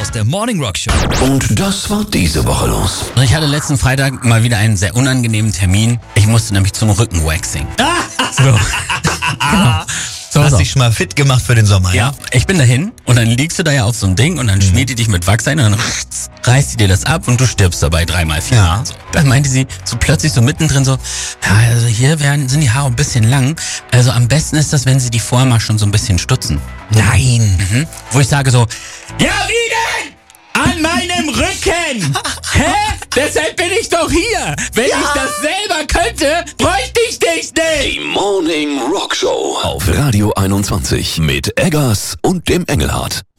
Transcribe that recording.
auf der Morning Rock Show. Und das war diese Woche los. Und ich hatte letzten Freitag mal wieder einen sehr unangenehmen Termin. Ich musste nämlich zum Rückenwaxing. So. Genau. So, Hast dich schon mal fit gemacht für den Sommer, ja, ich bin dahin und dann liegst du da ja auf so einem Ding und dann schmiert die dich mit Wachs ein und dann reißt die dir das ab und du stirbst dabei 3-mal, 4-mal. Ja. So. Dann meinte sie so plötzlich so mittendrin so, ja, also hier sind die Haare ein bisschen lang. Also am besten ist das, wenn sie die vorher mal schon so ein bisschen stutzen. Nein. Wo ich sage so, ja wie denn? An meinem Rücken! Hä? Deshalb bin ich doch hier! Wenn ich das selber könnte, bräuchte ich dich nicht! Die Morning Rock Show auf Radio 21 mit Eggers und dem Engelhardt.